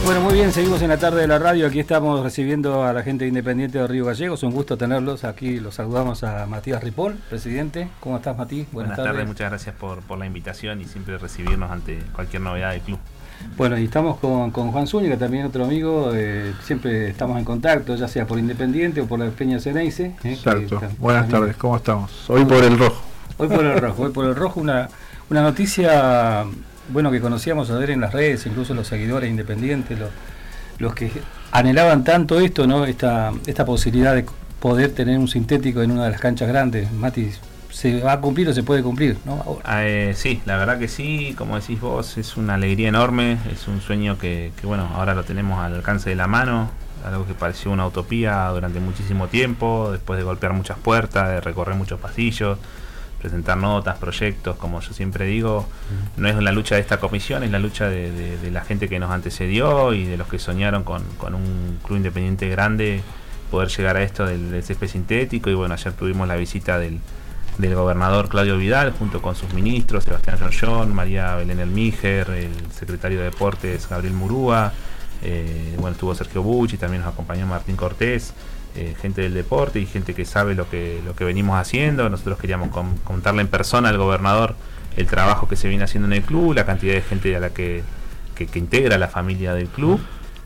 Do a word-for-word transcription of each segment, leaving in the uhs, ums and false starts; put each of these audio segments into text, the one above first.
Bueno, muy bien, seguimos en la tarde de la radio. Aquí estamos recibiendo a la gente Independiente de Río Gallegos. Un gusto tenerlos. Aquí los saludamos a Matías Ripoll, presidente. ¿Cómo estás, Matías? Buenas, Buenas tardes. tardes. Muchas gracias por, por la invitación y siempre recibirnos ante cualquier novedad del club. Bueno, y estamos con, con Juan Zúñiga, también otro amigo. Eh, siempre estamos en contacto, ya sea por Independiente o por la Peña Ceneice. Eh, Exacto. Que, Buenas también. tardes, ¿cómo estamos? Hoy por el rojo. Hoy por el rojo. Hoy por el rojo, una, una noticia... Bueno, que conocíamos ayer en las redes, incluso los seguidores independientes, los, los que anhelaban tanto esto, ¿no? Esta, esta posibilidad de poder tener un sintético en una de las canchas grandes. Mati, ¿se va a cumplir o se puede cumplir, ¿no? Ahora. Eh, sí, la verdad que sí, como decís vos, es una alegría enorme, es un sueño que, que bueno, ahora lo tenemos al alcance de la mano, algo que pareció una utopía durante muchísimo tiempo, después de golpear muchas puertas, de recorrer muchos pasillos, presentar notas, proyectos, como yo siempre digo, no es la lucha de esta comisión, es la lucha de, de, de la gente que nos antecedió y de los que soñaron con, con un club independiente grande, poder llegar a esto del, del césped sintético. Y bueno, ayer tuvimos la visita del, del gobernador Claudio Vidal, junto con sus ministros, Sebastián Giorgión, María Belén Elmíger, el secretario de Deportes Gabriel Murúa, eh, bueno, estuvo Sergio Bucci, también nos acompañó Martín Cortés. Eh, gente del deporte y gente que sabe lo que lo que venimos haciendo. Nosotros queríamos com- contarle en persona al gobernador el trabajo que se viene haciendo en el club, la cantidad de gente a la que, que, que integra la familia del club,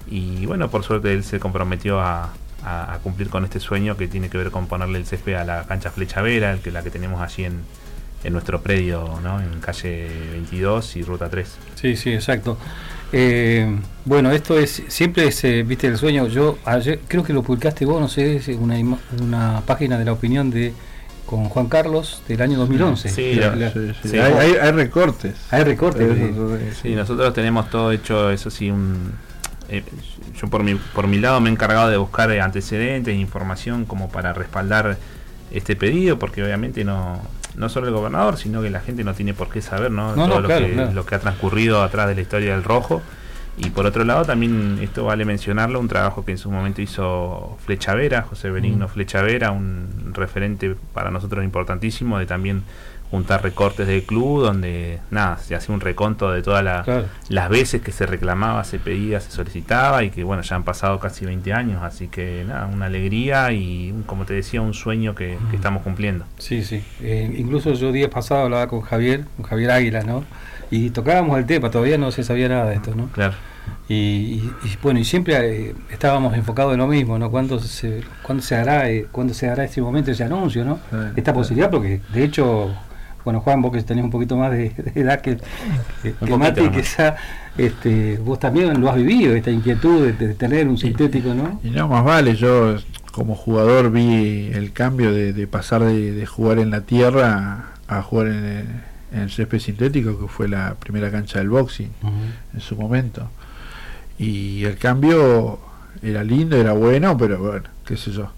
y bueno, por suerte él se comprometió a, a, a cumplir con este sueño que tiene que ver con ponerle el césped a la cancha Flecha Vera, el que la que tenemos allí en, en nuestro predio, ¿no? En calle veintidós y ruta tres. Sí, sí, exacto. Eh, bueno, esto es siempre es, eh, viste, el sueño. Yo ayer creo que lo publicaste vos, no sé, es una, una página de La Opinión de con Juan Carlos del año dos mil once. Sí, la, la, sí, sí. Sí. Hay, hay, hay recortes. Hay recortes. Sí, sí, nosotros tenemos todo hecho, eso sí, un eh, yo por mi por mi lado me he encargado de buscar antecedentes e información como para respaldar este pedido, porque obviamente no no solo el gobernador, sino que la gente no tiene por qué saber, ¿no? no todo no, lo, claro, que, claro. lo que ha transcurrido atrás de la historia del rojo. Y por otro lado también, esto vale mencionarlo, un trabajo que en su momento hizo Flecha Vera, José Benigno mm. Flecha Vera, un referente para nosotros importantísimo de también juntar recortes del club, donde nada, se hacía un reconto de todas la, claro. las veces que se reclamaba, se pedía, se solicitaba, y que bueno, ya han pasado casi veinte años, así que nada, una alegría y un, como te decía, un sueño que, que estamos cumpliendo. Sí, sí, eh, incluso yo días pasados hablaba con Javier, con Javier Águila, ¿no? Y tocábamos el tema, todavía no se sabía nada de esto, ¿no? Claro. Y, y, y bueno, y siempre eh, estábamos enfocados en lo mismo, ¿no? ¿Cuándo se, cuándo se hará, eh, cuándo se hará ese momento, ese anuncio, ¿no? Sí, esta sí. posibilidad, porque de hecho, bueno, Juan, vos que tenés un poquito más de, de edad que, que, que Mati, quizá este, vos también lo has vivido, esta inquietud de, de tener un sintético, ¿no? Y, y no, más vale, yo como jugador vi el cambio de, de pasar de, de jugar en la tierra a, a jugar en el, en el césped sintético, que fue la primera cancha del boxing uh-huh. en su momento. Y el cambio era lindo, era bueno, pero bueno, qué sé yo.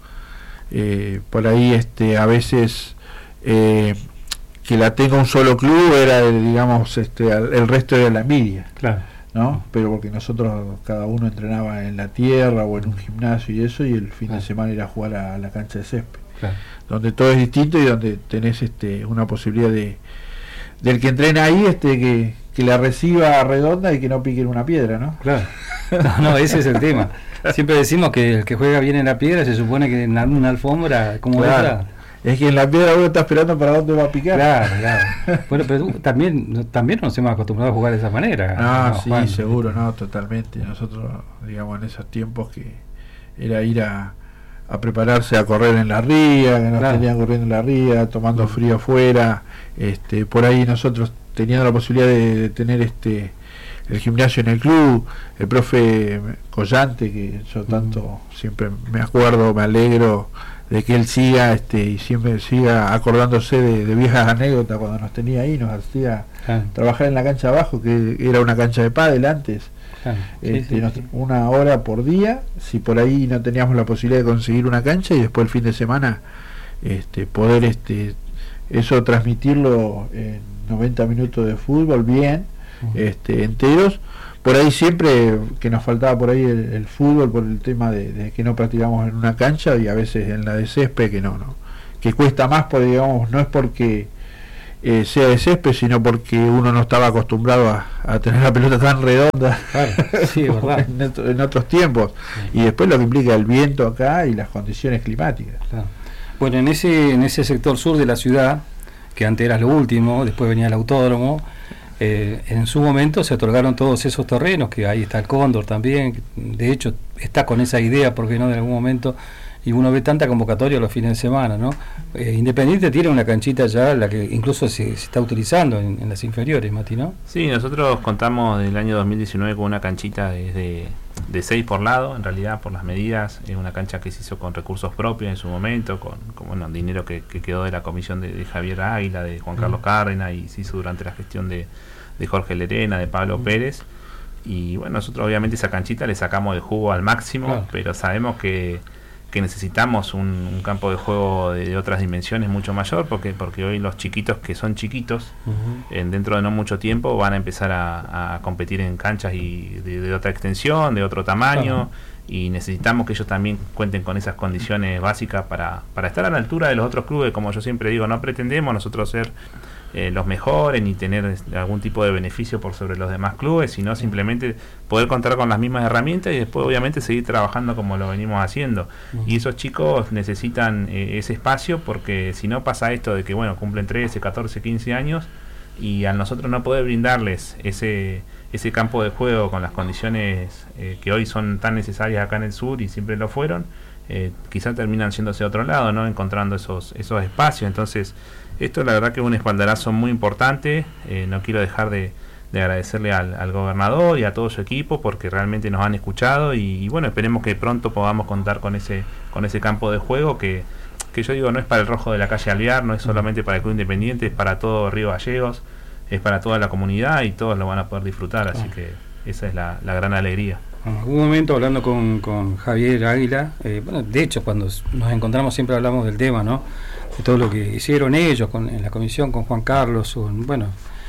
Eh, por ahí este a veces eh, que la tenga un solo club era, digamos, este el resto era la envidia. Claro. ¿No? Pero porque nosotros cada uno entrenaba en la tierra o en un gimnasio y eso, y el fin claro. de semana ir a jugar a, a la cancha de césped. Claro. Donde todo es distinto y donde tenés este una posibilidad de del que entrena ahí este que que la reciba redonda y que no pique en una piedra, ¿no? Claro. No, no, ese es el tema. Siempre decimos que el que juega bien en la piedra se supone que en una alfombra, como claro. esa. Es que en la piedra uno está esperando para dónde va a picar. Claro, claro. Bueno, pero también también nos hemos acostumbrado a jugar de esa manera. Ah, no, sí, Juan. seguro, no, totalmente. Nosotros, digamos, en esos tiempos que era ir a, a prepararse a correr en la ría, que nos claro. tenían corriendo en la ría, tomando frío afuera, este, por ahí nosotros teniendo la posibilidad de, de tener este el gimnasio en el club, el profe Collante, que yo tanto uh-huh. siempre me acuerdo, me alegro de que él siga este y siempre siga acordándose de, de viejas anécdotas cuando nos tenía ahí, nos hacía uh-huh. trabajar en la cancha abajo, que era una cancha de pádel antes, uh-huh. este, sí, sí, sí. una hora por día, si por ahí no teníamos la posibilidad de conseguir una cancha, y después el fin de semana este poder este eso transmitirlo en noventa minutos de fútbol bien, uh-huh. este enteros. Por ahí siempre que nos faltaba por ahí el, el fútbol por el tema de, de que no practicamos en una cancha, y a veces en la de césped que no, no que cuesta más, porque digamos no es porque eh, sea de césped, sino porque uno no estaba acostumbrado a, a tener la pelota tan redonda, claro, sí, verdad. en, otro, en otros tiempos. Sí. Y después lo que implica el viento acá y las condiciones climáticas. Claro. Bueno, en ese, en ese sector sur de la ciudad, que antes era lo último, después venía el autódromo, eh, en su momento se otorgaron todos esos terrenos, que ahí está el Cóndor también, de hecho está con esa idea, porque no, en algún momento, y uno ve tanta convocatoria los fines de semana, ¿no? Eh, Independiente tiene una canchita ya, la que incluso se, se está utilizando en, en las inferiores, Mati, ¿no? Sí, nosotros contamos del año dos mil diecinueve con una canchita de, de seis por lado, en realidad por las medidas, es una cancha que se hizo con recursos propios en su momento, con, con bueno, dinero que, que quedó de la comisión de, de Javier Águila, de Juan Carlos Cárdenas, y se hizo durante la gestión de, de Jorge Lerena, de Pablo mm. Pérez, y bueno, nosotros obviamente esa canchita le sacamos el jugo al máximo, claro. pero sabemos que que necesitamos un, un campo de juego de, de otras dimensiones mucho mayor, porque porque hoy los chiquitos que son chiquitos, uh-huh. en, dentro de no mucho tiempo van a empezar a, a competir en canchas y de, de otra extensión, de otro tamaño, uh-huh. y necesitamos que ellos también cuenten con esas condiciones básicas para, para estar a la altura de los otros clubes. Como yo siempre digo, no pretendemos nosotros ser eh, los mejores ni tener algún tipo de beneficio por sobre los demás clubes, sino simplemente poder contar con las mismas herramientas y después obviamente seguir trabajando como lo venimos haciendo. Uh-huh. Y esos chicos necesitan eh, ese espacio, porque si no pasa esto de que bueno, cumplen trece, catorce, quince años, y a nosotros no poder brindarles ese ese campo de juego con las condiciones eh, que hoy son tan necesarias acá en el sur y siempre lo fueron, eh, quizás terminan yéndose a otro lado, no encontrando esos esos espacios. Entonces esto la verdad que es un espaldarazo muy importante. Eh, no quiero dejar de, de agradecerle al, al gobernador y a todo su equipo, porque realmente nos han escuchado, y, y bueno, esperemos que pronto podamos contar con ese con ese campo de juego que, que yo digo no es para el Rojo de la calle Alvear, no es solamente para el Club Independiente, es para todo Río Gallegos, es para toda la comunidad y todos lo van a poder disfrutar, así que esa es la, la gran alegría. En algún momento hablando con, con Javier Águila, eh, bueno, de hecho cuando nos encontramos siempre hablamos del tema, ¿no? De todo lo que hicieron ellos con, en la comisión con Juan Carlos, con, bueno,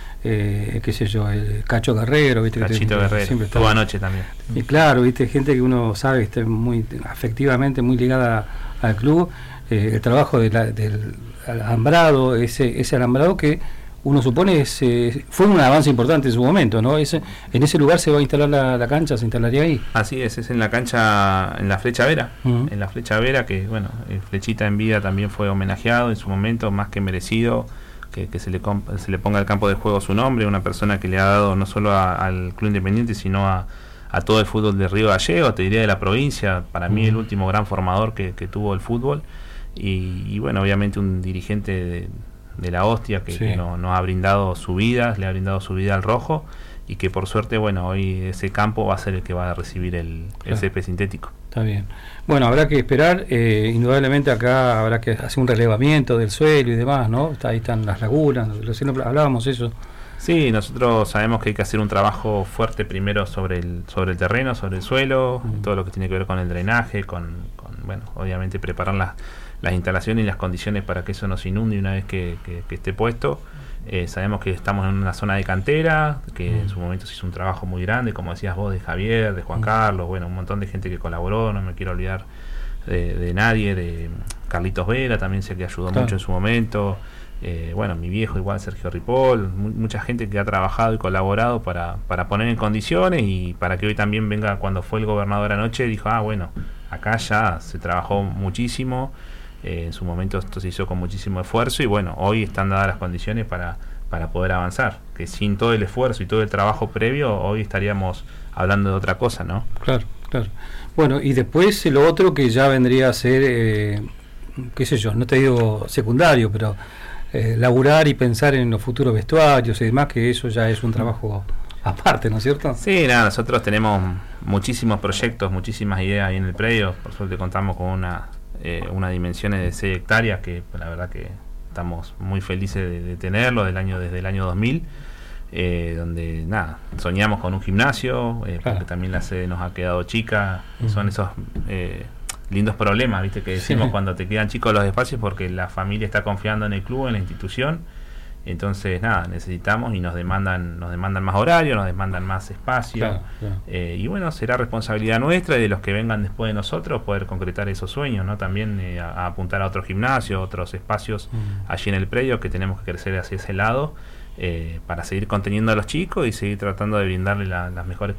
eh, qué sé yo, el Cacho Guerrero, ¿viste? Cachito que Guerrero, siempre estuvo anoche también. Y claro, ¿viste? Gente que uno sabe que está muy afectivamente muy ligada al club, eh, el trabajo de la, del alambrado, ese, ese alambrado que uno supone es, eh, fue un avance importante en su momento, ¿no? Ese, en ese lugar se va a instalar la, la cancha, se instalaría ahí. Así es, es en la cancha, en la Flecha Vera, uh-huh. en la Flecha Vera, que bueno, el Flechita en vida también fue homenajeado en su momento, más que merecido, que, que se le comp- se le ponga al campo de juego su nombre, una persona que le ha dado no solo a, al Club Independiente, sino a, a todo el fútbol de Río Gallegos, te diría de la provincia, para uh-huh. mí el último gran formador que, que tuvo el fútbol, y, y bueno, obviamente un dirigente de de la hostia que, sí. que nos no ha brindado su vida, le ha brindado su vida al Rojo, y que por suerte, bueno, hoy ese campo va a ser el que va a recibir el, claro. el césped sintético. Está bien. Bueno, habrá que esperar, eh, indudablemente acá habrá que hacer un relevamiento del suelo y demás, ¿no? Está, ahí están las lagunas, recién hablábamos eso. Sí, nosotros sabemos que hay que hacer un trabajo fuerte primero sobre el sobre el terreno, sobre el suelo, mm. todo lo que tiene que ver con el drenaje, con, con bueno, obviamente preparar las las instalaciones y las condiciones para que eso no se inunde una vez que, que, que esté puesto. Eh, sabemos que estamos en una zona de cantera, que mm. en su momento se hizo un trabajo muy grande, como decías vos, de Javier, de Juan mm. Carlos, bueno, un montón de gente que colaboró, no me quiero olvidar de, de nadie, de Carlitos Vera también sé que ayudó claro. mucho en su momento, eh, bueno, mi viejo igual, Sergio Ripoll, mu- mucha gente que ha trabajado y colaborado para, para poner en condiciones, y para que hoy también venga, cuando fue el gobernador anoche, dijo, ah, bueno, acá ya se trabajó muchísimo. Eh, en su momento esto se hizo con muchísimo esfuerzo, y bueno, hoy están dadas las condiciones para, para poder avanzar, que sin todo el esfuerzo y todo el trabajo previo hoy estaríamos hablando de otra cosa, ¿no? Claro, claro. Bueno, y después lo otro que ya vendría a ser, eh, qué sé yo, no te digo secundario, pero eh, laburar y pensar en los futuros vestuarios y demás, que eso ya es un trabajo aparte, ¿no es cierto? Sí, nada, nosotros tenemos muchísimos proyectos, muchísimas ideas ahí en el predio, por suerte contamos con una Eh, unas dimensiones de seis hectáreas que la verdad que estamos muy felices de, de tenerlo del año desde el año dos mil, eh, donde nada, soñamos con un gimnasio, eh, claro. porque también la sede nos ha quedado chica, uh-huh. son esos eh, lindos problemas, viste, que decimos sí. cuando te quedan chicos los espacios, porque la familia está confiando en el club, en la institución, Entonces, nada, necesitamos y nos demandan nos demandan más horario, nos demandan más espacio. Claro, claro. Eh, y bueno, será responsabilidad nuestra y de los que vengan después de nosotros poder concretar esos sueños, ¿no? También eh, a, a apuntar a otros gimnasios, otros espacios mm. allí en el predio, que tenemos que crecer hacia ese lado, eh, para seguir conteniendo a los chicos y seguir tratando de brindarle la, las mejores